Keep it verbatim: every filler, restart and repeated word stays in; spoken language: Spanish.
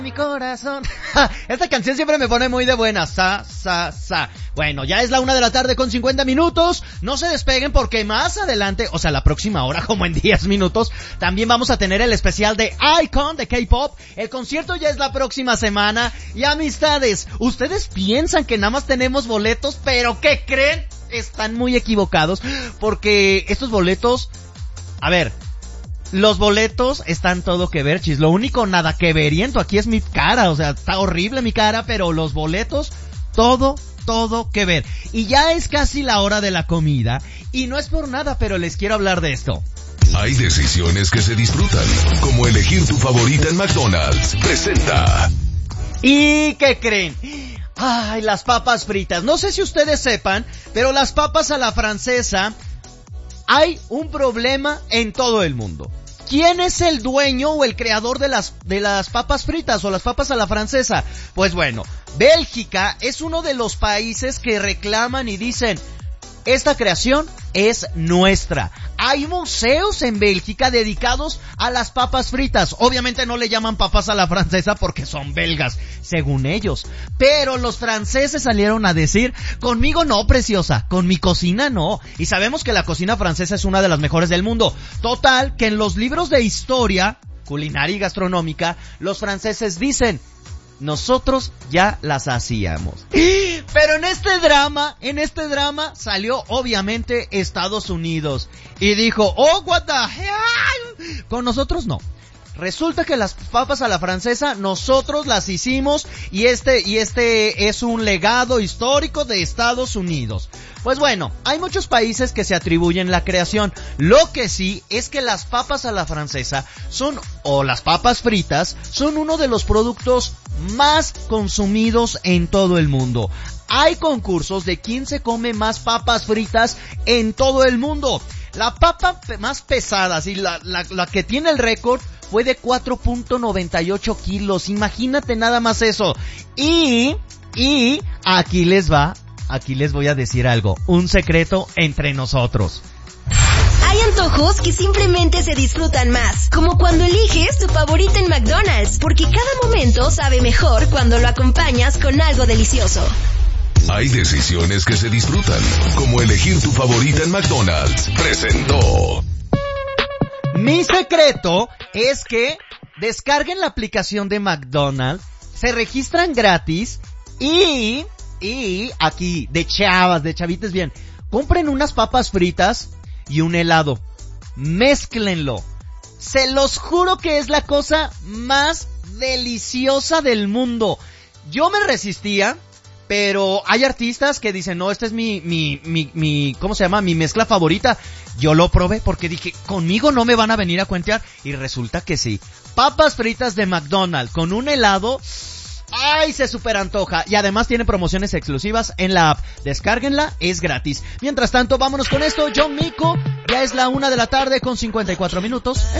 Mi corazón. Esta canción siempre me pone muy de buena. Sa, sa, sa. Bueno, ya es la una de la tarde con cincuenta minutos. No se despeguen porque más adelante, o sea, la próxima hora, como en diez minutos, también vamos a tener el especial de iKON de K-Pop. El concierto ya es la próxima semana. Y amistades, ustedes piensan que nada más tenemos boletos, pero ¿qué creen? Están muy equivocados porque estos boletos, a ver, los boletos están todo que ver, chis. Lo único nada que veriento aquí es mi cara. O sea, está horrible mi cara, pero los boletos, todo, todo que ver. Y ya es casi la hora de la comida. Y no es por nada, pero les quiero hablar de esto. Hay decisiones que se disfrutan, como elegir tu favorita en McDonald's. Presenta. ¿Y qué creen? Ay, las papas fritas. No sé si ustedes sepan, pero las papas a la francesa, hay un problema en todo el mundo. ¿Quién es el dueño o el creador de las, de las papas fritas o las papas a la francesa? Pues bueno, Bélgica es uno de los países que reclaman y dicen, esta creación es nuestra. Hay museos en Bélgica dedicados a las papas fritas. Obviamente no le llaman papas a la francesa porque son belgas, según ellos. Pero los franceses salieron a decir, conmigo no, preciosa, con mi cocina no. Y sabemos que la cocina francesa es una de las mejores del mundo. Total, que en los libros de historia culinaria y gastronómica, los franceses dicen, nosotros ya las hacíamos. Pero en este drama, en este drama salió obviamente Estados Unidos y dijo, oh, what the hell, con nosotros no. Resulta que las papas a la francesa nosotros las hicimos y este y este es un legado histórico de Estados Unidos. Pues bueno, hay muchos países que se atribuyen la creación. Lo que sí es que las papas a la francesa son, o las papas fritas, son uno de los productos más consumidos en todo el mundo. Hay concursos de quién se come más papas fritas en todo el mundo. La papa más pesada, sí, la, la, la que tiene el récord, fue de cuatro punto noventa y ocho kilos. Imagínate nada más eso. Y, y, aquí les va, aquí les voy a decir algo. Un secreto entre nosotros. Hay antojos que simplemente se disfrutan más, como cuando eliges tu favorita en McDonald's, porque cada momento sabe mejor cuando lo acompañas con algo delicioso. Hay decisiones que se disfrutan, como elegir tu favorita en McDonald's. Presentó. Mi secreto es que descarguen la aplicación de McDonald's, se registran gratis y, y aquí, de chavas, de chavites bien, compren unas papas fritas y un helado. Mézclenlo. Se los juro que es la cosa más deliciosa del mundo. Yo me resistía, pero hay artistas que dicen, no, esta es mi, mi, mi, mi, ¿cómo se llama? Mi mezcla favorita. Yo lo probé porque dije, conmigo no me van a venir a cuentear. Y resulta que sí. Papas fritas de McDonald's con un helado. ¡Ay, se super antoja! Y además tiene promociones exclusivas en la app. Descárguenla, es gratis. Mientras tanto, vámonos con esto. John Mico, ya es la una de la tarde con cincuenta y cuatro minutos.